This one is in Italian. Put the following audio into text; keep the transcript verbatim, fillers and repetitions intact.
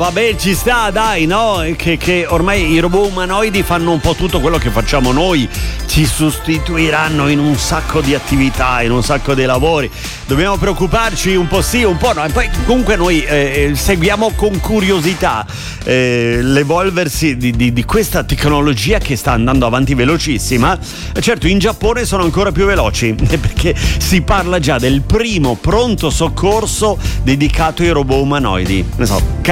Vabbè, ci sta, dai, no? Che, che ormai i robot umanoidi fanno un po' tutto quello che facciamo noi, ci sostituiranno in un sacco di attività, in un sacco di lavori. Dobbiamo preoccuparci un po' sì, un po' no. E poi comunque noi eh, seguiamo con curiosità eh, l'evolversi di, di, di questa tecnologia che sta andando avanti velocissima. E certo, in Giappone sono ancora più veloci, perché si parla già del primo pronto soccorso dedicato ai robot umanoidi. Ne so,